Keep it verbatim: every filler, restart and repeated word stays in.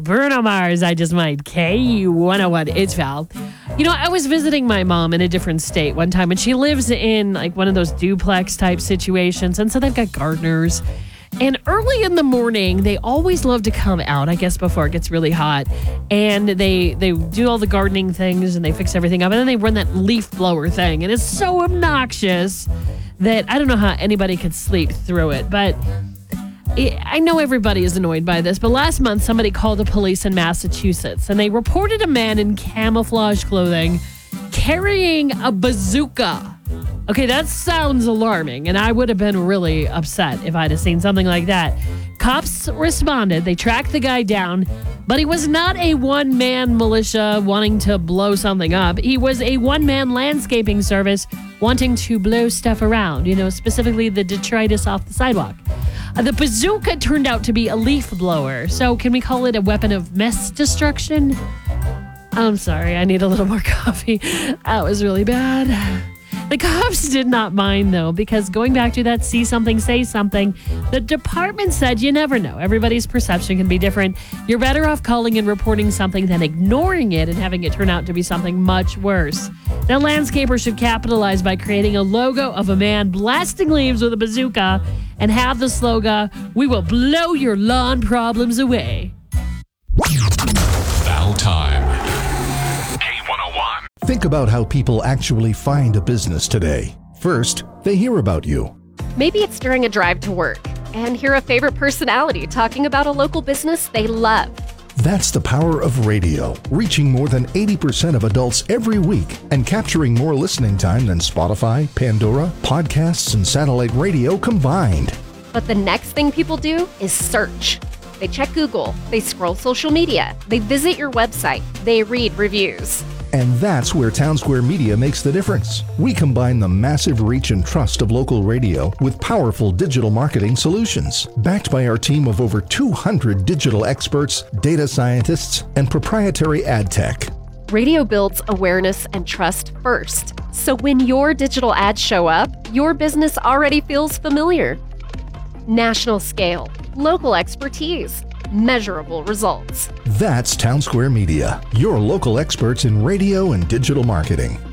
Bruno Mars, I Just Might. K one oh one, it's Val. You know, I was visiting my mom in a different state one time, and she lives in like one of those duplex type situations. And so they've got gardeners. And early in the morning, they always love to come out, I guess, before it gets really hot. And they they do all the gardening things and they fix everything up. And then they run that leaf blower thing. And it's so obnoxious that I don't know how anybody could sleep through it. But it, I know everybody is annoyed by this. But last month, somebody called the police in Massachusetts. And they reported a man in camouflage clothing carrying a bazooka. Okay, that sounds alarming, and I would have been really upset if I'd have seen something like that. Cops responded. They tracked the guy down, but he was not a one-man militia wanting to blow something up. He was a one-man landscaping service wanting to blow stuff around, you know, specifically the detritus off the sidewalk. Uh, the bazooka turned out to be a leaf blower, so can we call it a weapon of mass destruction? I'm sorry, I need a little more coffee. That was really bad. The cops did not mind, though, because going back to that see something, say something, the department said you never know. Everybody's perception can be different. You're better off calling and reporting something than ignoring it and having it turn out to be something much worse. Now, landscapers should capitalize by creating a logo of a man blasting leaves with a bazooka and have the slogan, "We will blow your lawn problems away." Val time. Think about how people actually find a business today. First, they hear about you. Maybe it's during a drive to work and hear a favorite personality talking about a local business they love. That's the power of radio, reaching more than eighty percent of adults every week and capturing more listening time than Spotify, Pandora, podcasts, and satellite radio combined. But the next thing people do is search. They check Google, they scroll social media, they visit your website, they read reviews. And that's where Townsquare Media makes the difference. We combine the massive reach and trust of local radio with powerful digital marketing solutions, backed by our team of over two hundred digital experts, data scientists, and proprietary ad tech. Radio builds awareness and trust first. So when your digital ads show up, your business already feels familiar. National scale, local expertise, measurable results. That's Townsquare Media, your local experts in radio and digital marketing.